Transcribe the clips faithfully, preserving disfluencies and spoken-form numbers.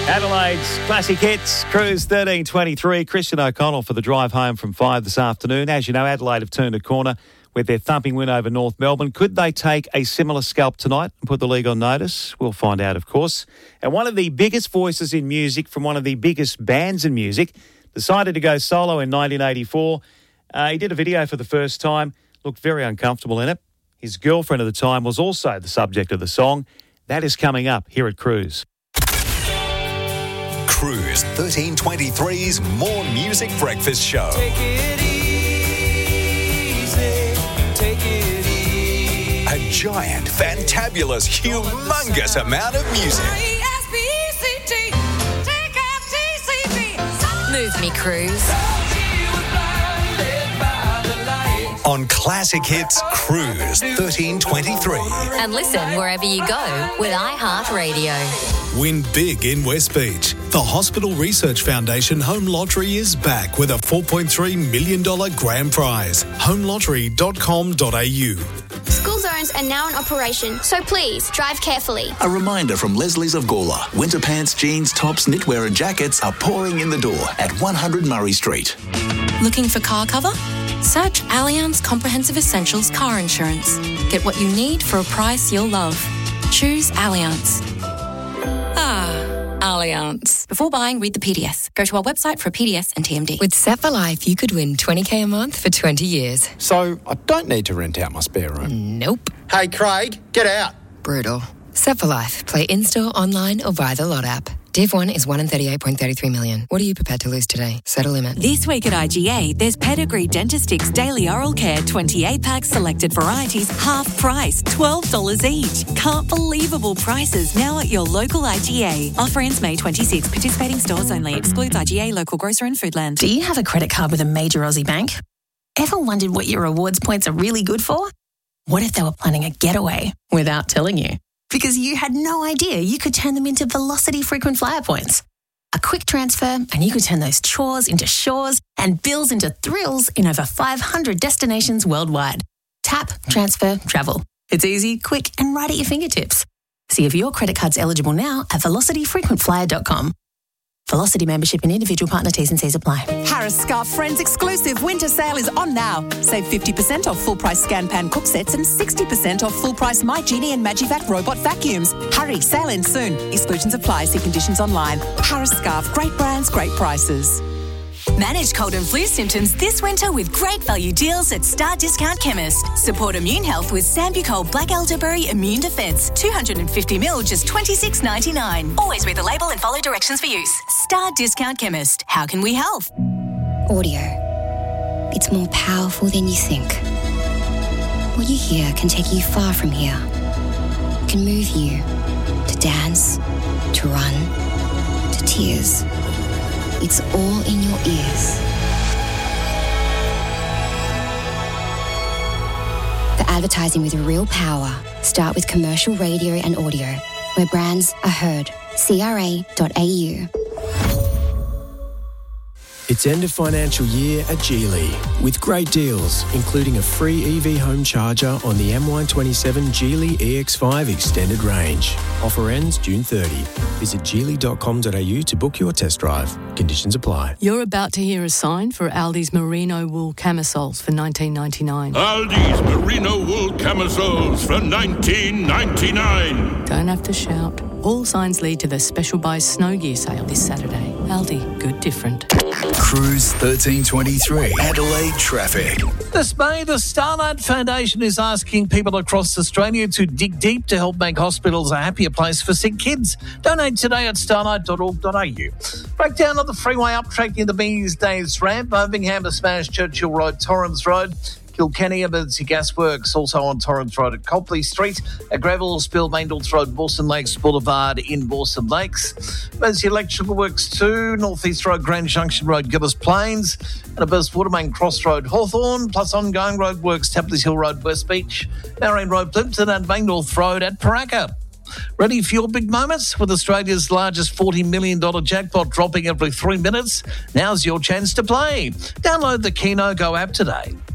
Adelaide's Classic Hits, Cruise thirteen twenty-three. Christian O'Connell for the drive home from five this afternoon. As you know, Adelaide have turned a corner with their thumping win over North Melbourne. Could they take a similar scalp tonight and put the league on notice? We'll find out, of course. And one of the biggest voices in music from one of the biggest bands in music decided to go solo in nineteen eighty-four. Uh, he did a video for the first time, looked very uncomfortable in it. His girlfriend at the time was also the subject of the song. That is coming up here at Cruise. Cruise thirteen twenty-three's More Music Breakfast Show. Take it easy, take it easy. A giant, fantabulous, humongous amount of music. Move me, Cruise. On Classic Hits Cruise thirteen twenty-three. And listen wherever you go with iHeartRadio. Win big in West Beach. The Hospital Research Foundation Home Lottery is back with a four point three million dollars grand prize. home lottery dot com dot a u. School zones are now in operation, so please drive carefully. A reminder from Leslie's of Gawler. Winter pants, jeans, tops, knitwear and jackets are pouring in the door at one hundred Murray Street. Looking for car cover? Search Allianz Comprehensive Essentials Car Insurance. Get what you need for a price you'll love. Choose Allianz. Ah, Allianz. Before buying, read the P D S. Go to our website for a P D S and T M D. With Set for Life, you could win twenty K a month for twenty years. So I don't need to rent out my spare room? Nope. Hey, Craig, get out. Brutal. Set for Life. Play in-store, online or via the Lot app. Div one is one in thirty-eight point three three million. What are you prepared to lose today? Set a limit. This week at I G A, there's Pedigree Dentistix Daily Oral Care twenty-eight packs, selected varieties, half price, twelve dollars each. Can't believable prices now at your local I G A. Offer ends May twenty-sixth. Participating stores only. Excludes I G A, local grocer and Foodland. Do you have a credit card with a major Aussie bank? Ever wondered what your rewards points are really good for? What if they were planning a getaway without telling you? Because you had no idea you could turn them into Velocity frequent flyer points. A quick transfer and you could turn those chores into shores and bills into thrills in over five hundred destinations worldwide. Tap, transfer, travel. It's easy, quick and right at your fingertips. See if your credit card's eligible now at velocity frequent flyer dot com. Velocity membership and individual partner T's and C's apply. Harris Scarf Friends exclusive winter sale is on now. Save fifty percent off full-price Scan Pan cook sets and sixty percent off full-price My Genie and Magivac robot vacuums. Hurry, sale ends soon. Exclusions apply. See conditions online. Harris Scarf, great brands, great prices. Manage cold and flu symptoms this winter with great value deals at Star Discount Chemist. Support immune health with Sambucol Black Elderberry Immune Defence. two hundred fifty mil, just twenty-six ninety-nine. Always read the label and follow directions for use. Star Discount Chemist. How can we help? Audio. It's more powerful than you think. What you hear can take you far from here. It can move you to dance, to run, to tears. It's all in your ears. For advertising with real power, start with commercial radio and audio, where brands are heard. C R A dot A U. It's end of financial year at Geely with great deals, including a free E V home charger on the M Y twenty-seven Geely E X five Extended Range. Offer ends June thirtieth. Visit geely dot com dot a u to book your test drive. Conditions apply. You're about to hear a sign for Aldi's merino wool camisoles for nineteen ninety-nine. Aldi's merino wool camisoles for nineteen ninety-nine. Don't have to shout. All signs lead to the special buy snow gear sale this Saturday. Aldi, good different. Cruise thirteen twenty-three. Adelaide traffic. This May, the Starlight Foundation is asking people across Australia to dig deep to help make hospitals a happier place for sick kids. Donate today at starlight dot org dot a u. Breakdown of the freeway uptrack in the Bees Days ramp. Birmingham to Smash Churchill Road, Torrens Road. Kilkenny, Emergency Gasworks, also on Torrens Road at Copley Street. A gravel spill, Maindles Road, Bawson Lakes Boulevard in Bawson Lakes. Emergency Electrical Works two, North East Road, Grand Junction Road, Gillis Plains. And a burst water main Cross Road, Hawthorn, plus ongoing road works, Tapley's Hill Road, West Beach. Narrane Road, Plimpton, and Banknorth Road at Paraka. Ready for your big moments? With Australia's largest forty million dollars jackpot dropping every three minutes, now's your chance to play. Download the Keno Go app today.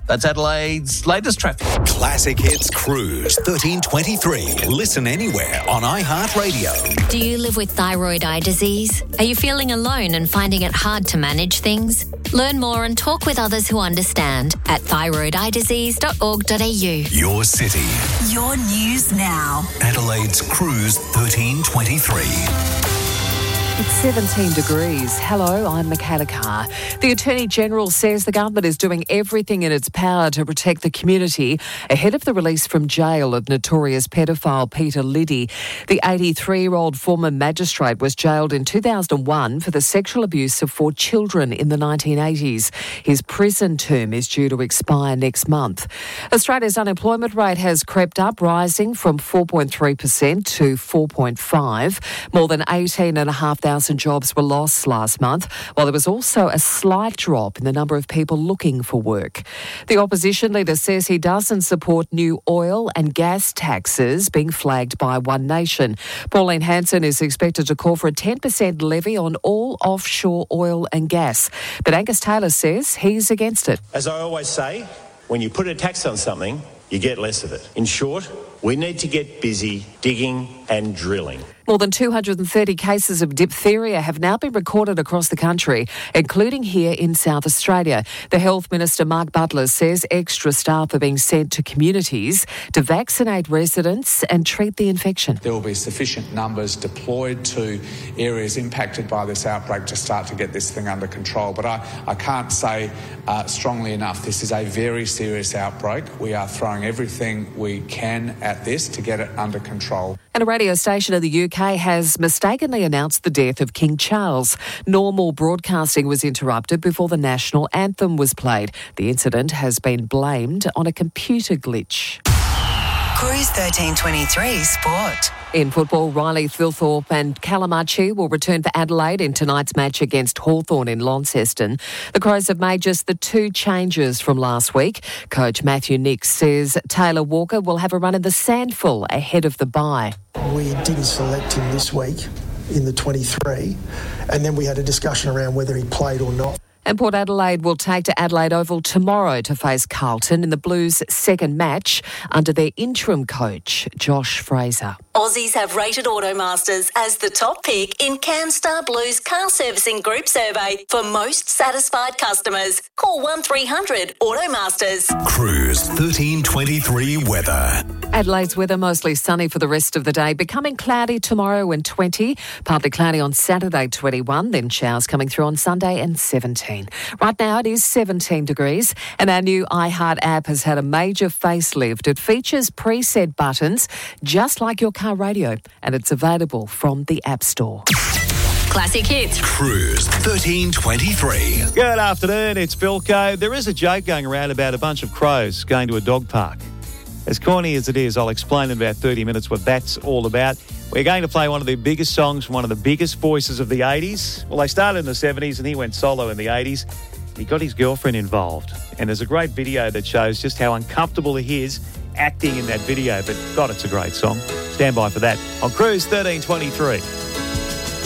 That's Adelaide's latest traffic. Classic Hits Cruise thirteen twenty-three. Listen anywhere on iHeartRadio. Do you live with thyroid eye disease? Are you feeling alone and finding it hard to manage things? Learn more and talk with others who understand at thyroid eye disease dot org dot a u. Your city. Your news now. Adelaide's Cruise thirteen twenty-three. It's seventeen degrees. Hello, I'm Michaela Carr. The Attorney-General says the government is doing everything in its power to protect the community ahead of the release from jail of notorious pedophile Peter Liddy. The eighty-three-year-old former magistrate was jailed in two thousand one for the sexual abuse of four children in the nineteen eighties. His prison term is due to expire next month. Australia's unemployment rate has crept up, rising from four point three percent to four point five percent. More than eighteen thousand five hundred jobs were lost last month, while there was also a slight drop in the number of people looking for work. The opposition leader says he doesn't support new oil and gas taxes being flagged by One Nation. Pauline Hanson is expected to call for a ten percent levy on all offshore oil and gas. But Angus Taylor says he's against it. As I always say, when you put a tax on something, you get less of it. In short, we need to get busy digging and drilling. More than two hundred thirty cases of diphtheria have now been recorded across the country, including here in South Australia. The Health Minister, Mark Butler, says extra staff are being sent to communities to vaccinate residents and treat the infection. There will be sufficient numbers deployed to areas impacted by this outbreak to start to get this thing under control. But I, I can't say uh, strongly enough, this is a very serious outbreak. We are throwing everything we can at this to get it under control. And a radio station in the U K has mistakenly announced the death of King Charles. Normal broadcasting was interrupted before the national anthem was played. The incident has been blamed on a computer glitch. Cruise thirteen twenty-three Sport. In football, Riley Thilthorpe and Calamachi will return for Adelaide in tonight's match against Hawthorn in Launceston. The Crows have made just the two changes from last week. Coach Matthew Nix says Taylor Walker will have a run in the Sandful ahead of the bye. We didn't select him this week in the twenty-three, and then we had a discussion around whether he played or not. And Port Adelaide will take to Adelaide Oval tomorrow to face Carlton in the Blues' second match under their interim coach, Josh Fraser. Aussies have rated Automasters as the top pick in CanStar Blues Car Servicing Group survey for most satisfied customers. Call one three hundred Automasters. Cruise thirteen twenty-three weather. Adelaide's weather mostly sunny for the rest of the day, becoming cloudy tomorrow and twenty, partly cloudy on Saturday twenty-one, then showers coming through on Sunday and seventeen. Right now it is seventeen degrees, and our new iHeart app has had a major facelift. It features preset buttons just like your car radio, and it's available from the App Store. Classic Hits. Cruise thirteen twenty-three. Good afternoon, it's Bilko. There is a joke going around about a bunch of crows going to a dog park. As corny as it is, I'll explain in about thirty minutes what that's all about. We're going to play one of the biggest songs from one of the biggest voices of the eighties. Well, they started in the seventies and he went solo in the eighties. He got his girlfriend involved. And there's a great video that shows just how uncomfortable he is acting in that video. But God, it's a great song. Stand by for that on Cruise thirteen twenty-three.